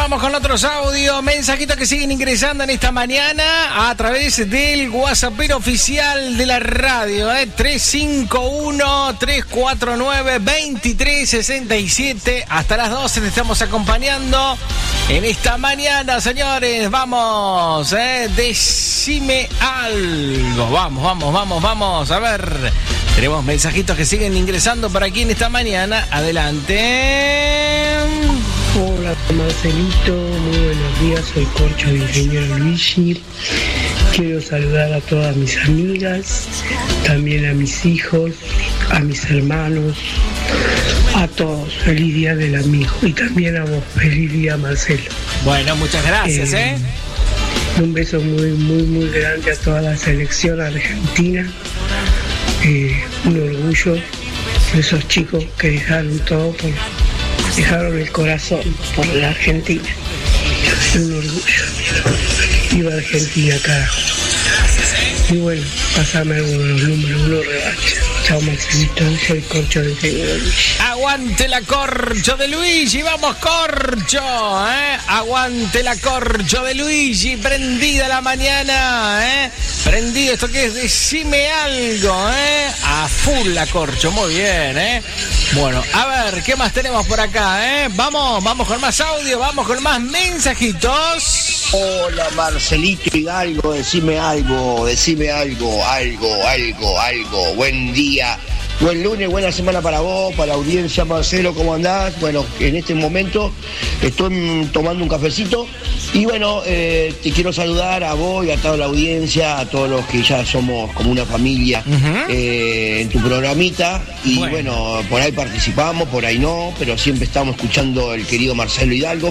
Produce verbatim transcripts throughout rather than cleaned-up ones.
vamos con otros audios, mensajitos que siguen ingresando en esta mañana a través del WhatsApp oficial de la radio, ¿eh? tres cinco uno, tres cuatro nueve, dos tres seis siete. Hasta las doce te estamos acompañando en esta mañana, señores. Vamos, ¿eh? Decime algo. Vamos, vamos, vamos, vamos. A ver, tenemos mensajitos que siguen ingresando por aquí en esta mañana. Adelante. Hola Marcelito, muy buenos días, soy Corcho de Ingeniero Luigi. Quiero saludar a todas mis amigas, también a mis hijos, a mis hermanos, a todos. Feliz día del amigo y también a vos, feliz día Marcelo. Bueno, muchas gracias, ¿eh? eh. Un beso muy, muy, muy grande a toda la selección argentina. Eh, un orgullo de esos chicos que dejaron todo por... dejaron el corazón por la Argentina. Es un orgullo. Viva Argentina, carajo. Y bueno, pasame algunos números, uno revancha. Chao Marcelito, soy Corcho de Ingeniero Luigi. Aguante la Corcho de Luigi, vamos Corcho, ¿eh? Aguante la Corcho de Luigi, prendida la mañana, ¿eh? Prendido, esto que es, decime algo, ¿eh? A full la Corcho, muy bien, ¿eh? Bueno, a ver, ¿qué más tenemos por acá, eh? Vamos, vamos con más audio, vamos con más mensajitos. Hola Marcelito Hidalgo, decime algo, decime algo, algo, algo, algo. Buen día, buen lunes, buena semana para vos, para la audiencia. Marcelo, ¿cómo andás? Bueno, en este momento estoy tomando un cafecito y bueno, eh, te quiero saludar a vos y a toda la audiencia, a todos los que ya somos como una familia uh-huh. eh, en tu programita. Y bueno. bueno, por ahí participamos, por ahí no, pero siempre estamos escuchando el querido Marcelo Hidalgo.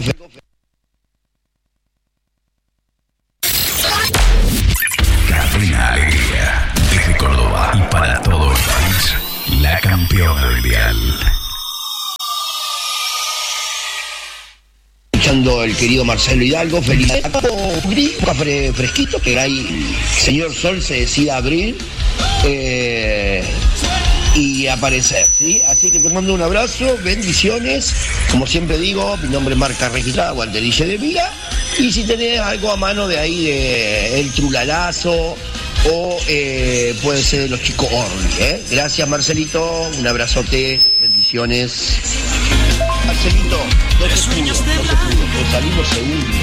Cadena Alegría, desde Córdoba y para todo el país, la campeona del dial. Escuchando el querido Marcelo Hidalgo, feliz gris, un café fresquito, que ahí el señor Sol se decida abrir eh, y aparecer, ¿sí? Así que te mando un abrazo, bendiciones, como siempre digo, mi nombre es Marca Registrada, Guanterille de Vila, y si tenés algo a mano de ahí de El Trulalazo o eh, puede ser de los chicos Orly, ¿eh? Gracias Marcelito, un abrazote, bendiciones. Marcelito, no te pudo, no te pudo, salimos segundo.